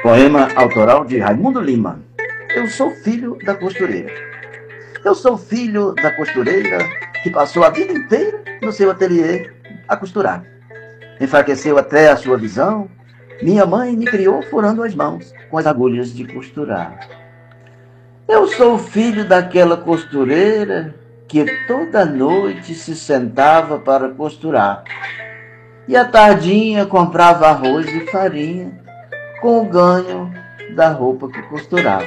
Poema autoral de Raimundo Lima. Eu sou filho da costureira. Eu sou filho da costureira que passou a vida inteira no seu ateliê a costurar. Enfraqueceu até a sua visão. Minha mãe me criou furando as mãos com as agulhas de costurar. Eu sou filho daquela costureira que toda noite se sentava para costurar. E à tardinha comprava arroz e farinha com o ganho da roupa que costurava.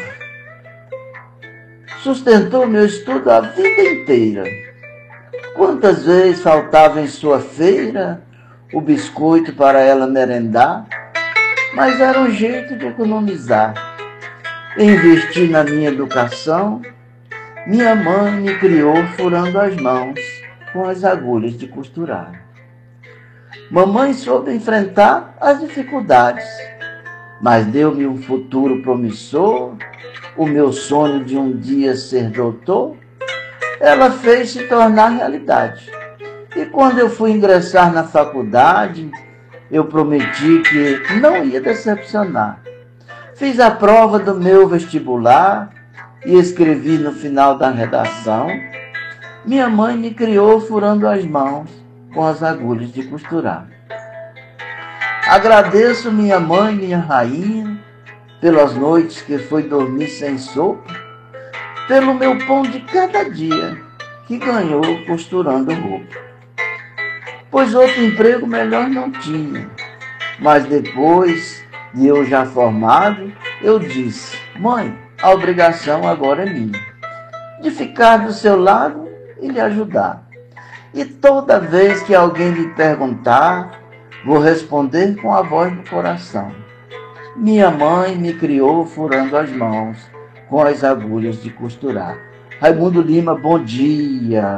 Sustentou meu estudo a vida inteira. Quantas vezes faltava em sua feira o biscoito para ela merendar, mas era um jeito de economizar. Investi na minha educação, minha mãe me criou furando as mãos com as agulhas de costurar. Mamãe soube enfrentar as dificuldades, mas deu-me um futuro promissor, o meu sonho de um dia ser doutor, ela fez se tornar realidade. E quando eu fui ingressar na faculdade, eu prometi que não ia decepcionar. Fiz a prova do meu vestibular e escrevi no final da redação. Minha mãe me criou furando as mãos com as agulhas de costurar. Agradeço minha mãe, minha rainha, pelas noites que foi dormir sem sopa, pelo meu pão de cada dia que ganhou costurando roupa. Pois outro emprego melhor não tinha, mas depois de eu já formado, eu disse: mãe, a obrigação agora é minha, de ficar do seu lado e lhe ajudar. E toda vez que alguém me perguntar, vou responder com a voz do coração: minha mãe me criou furando as mãos com as agulhas de costurar. Raimundo Lima, bom dia.